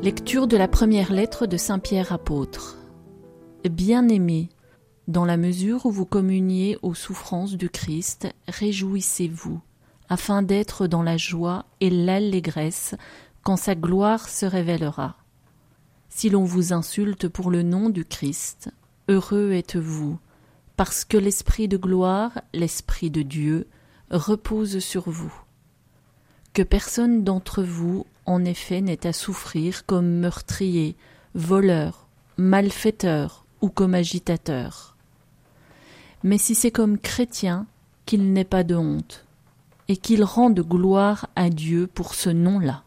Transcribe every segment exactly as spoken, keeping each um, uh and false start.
Lecture de la première lettre de saint Pierre apôtre. Bien-aimés, dans la mesure où vous communiez aux souffrances du Christ, réjouissez-vous, afin d'être dans la joie et l'allégresse quand sa gloire se révélera. Si l'on vous insulte pour le nom du Christ, heureux êtes-vous, parce que l'Esprit de gloire, l'Esprit de Dieu, repose sur vous. Que personne d'entre vous, en effet, n'ait à souffrir comme meurtrier, voleur, malfaiteur ou comme agitateur. Mais si c'est comme chrétien, qu'il n'ait pas de honte, et qu'il rende gloire à Dieu pour ce nom-là.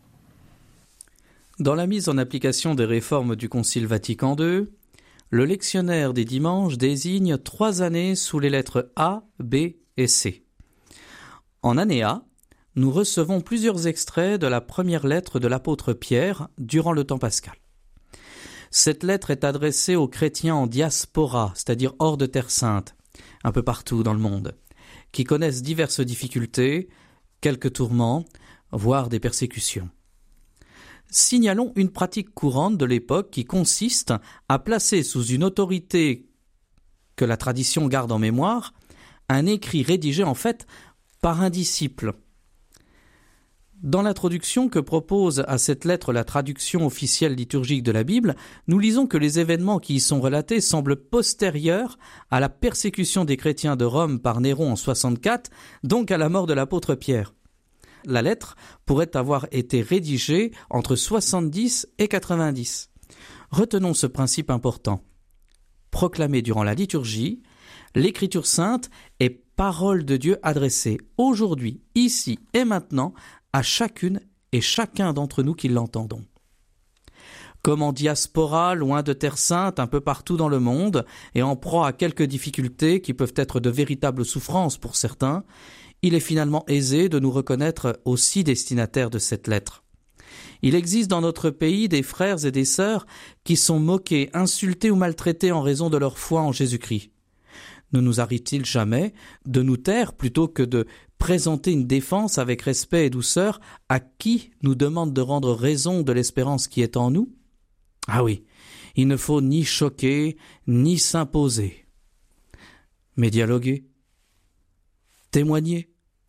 Dans la mise en application des réformes du Concile Vatican deux, le lectionnaire des dimanches désigne trois années sous les lettres A, B et C. En année A, nous recevons plusieurs extraits de la première lettre de l'apôtre Pierre durant le temps pascal. Cette lettre est adressée aux chrétiens en diaspora, c'est-à-dire hors de Terre Sainte, un peu partout dans le monde, qui connaissent diverses difficultés, quelques tourments, voire des persécutions. Signalons une pratique courante de l'époque qui consiste à placer sous une autorité que la tradition garde en mémoire un écrit rédigé en fait par un disciple. Dans l'introduction que propose à cette lettre la traduction officielle liturgique de la Bible, nous lisons que les événements qui y sont relatés semblent postérieurs à la persécution des chrétiens de Rome par Néron en soixante-quatre, donc à la mort de l'apôtre Pierre. La lettre pourrait avoir été rédigée entre soixante-dix et quatre-vingt-dix. Retenons ce principe important. Proclamé durant la liturgie, l'Écriture sainte est parole de Dieu adressée aujourd'hui, ici et maintenant, à chacune et chacun d'entre nous qui l'entendons. Comme en diaspora, loin de Terre Sainte, un peu partout dans le monde, et en proie à quelques difficultés qui peuvent être de véritables souffrances pour certains, il est finalement aisé de nous reconnaître aussi destinataires de cette lettre. Il existe dans notre pays des frères et des sœurs qui sont moqués, insultés ou maltraités en raison de leur foi en Jésus-Christ. Ne nous arrive-t-il jamais de nous taire plutôt que de présenter une défense avec respect et douceur à qui nous demande de rendre raison de l'espérance qui est en nous? Ah oui, il ne faut ni choquer, ni s'imposer, mais dialoguer, témoigner,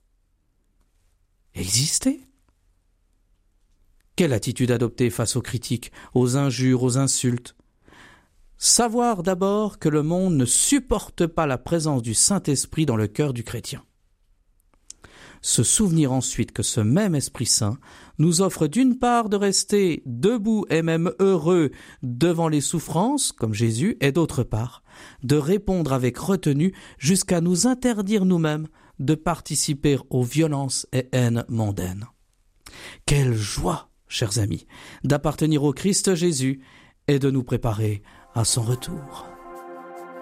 exister. Quelle attitude adopter face aux critiques, aux injures, aux insultes? Savoir d'abord que le monde ne supporte pas la présence du Saint-Esprit dans le cœur du chrétien. Se souvenir ensuite que ce même Esprit Saint nous offre d'une part de rester debout et même heureux devant les souffrances, comme Jésus, et d'autre part, de répondre avec retenue jusqu'à nous interdire nous-mêmes de participer aux violences et haines mondaines. Quelle joie, chers amis, d'appartenir au Christ Jésus et de nous préparer à son retour.